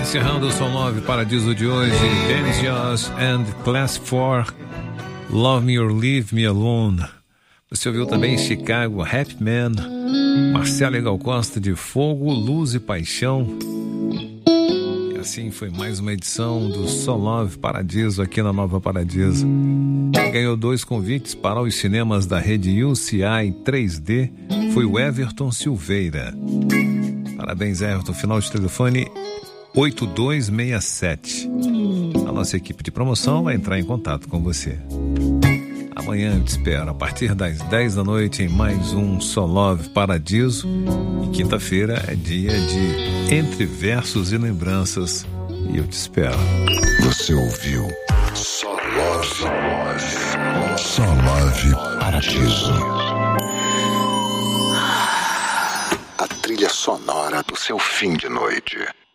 Encerrando o Som 9 Paradiso de hoje, Dennis Yoss and Class 4, Love Me or Leave Me Alone. Você ouviu também Chicago, Happy Man, Marcelo e Gal Costa de Fogo, Luz e Paixão. E assim foi mais uma edição do Som 9 Paradiso aqui na Nova Paradiso. Quem ganhou 2 convites para os cinemas da rede UCI 3D foi o Everton Silveira. Parabéns, Everton. Final de telefone 8267. A nossa equipe de promoção vai entrar em contato com você. Amanhã eu te espero a partir das 10 da noite em mais um Som 9 Paradiso. E quinta-feira é dia de Entre Versos e Lembranças. E eu te espero. Você ouviu Som 9 Paradiso. A trilha sonora do seu fim de noite.